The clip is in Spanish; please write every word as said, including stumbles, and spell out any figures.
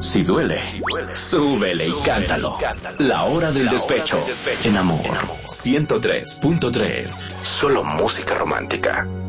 Si duele, súbele y cántalo. La hora del despecho. En Amor ciento tres punto tres. Solo música romántica.